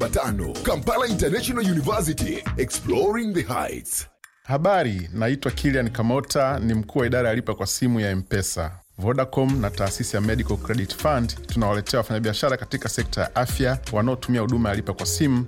Patano, Kampala International University, exploring the heights. Habari, naitwa Kilian Kamota, ni mkuu wa idara ya lipa kwa simu ya M-Pesa. Vodacom na taasisi ya Medical Credit Fund tunawaletea wafanyabiashara katika sekta ya afya wanaotumia huduma ya lipa kwa simu